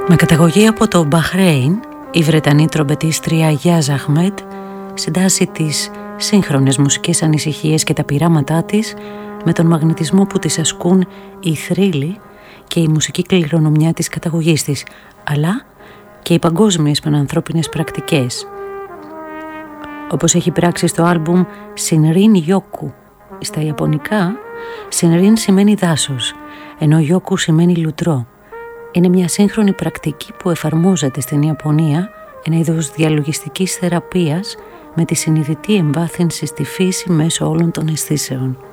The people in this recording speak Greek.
Με καταγωγή από το Μπαχρέιν, η Βρετανή τρομπετίστρια Γιάζ Αχμέτ συντάσσει τις σύγχρονες μουσικές ανησυχίες και τα πειράματά της με τον μαγνητισμό που της ασκούν οι θρύλοι και η μουσική κληρονομιά της καταγωγής της, αλλά και οι παγκόσμιες πανανθρώπινες πρακτικές. Όπως έχει πράξει στο άλμπουμ Shinrin Yoku. Στα Ιαπωνικά, Shinrin σημαίνει δάσος, ενώ Yoku σημαίνει λουτρό. Είναι μια σύγχρονη πρακτική που εφαρμόζεται στην Ιαπωνία, ένα είδος διαλογιστικής θεραπείας με τη συνειδητή εμβάθυνση στη φύση μέσω όλων των αισθήσεων.